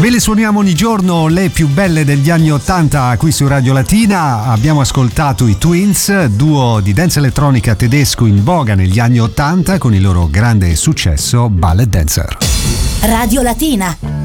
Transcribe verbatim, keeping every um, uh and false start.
Ve le suoniamo ogni giorno, le più belle degli anni ottanta qui su Radio Latina. Abbiamo ascoltato i Twins, duo di dance elettronica tedesco in voga negli anni ottanta con il loro grande successo Ballet Dancer. Radio Latina.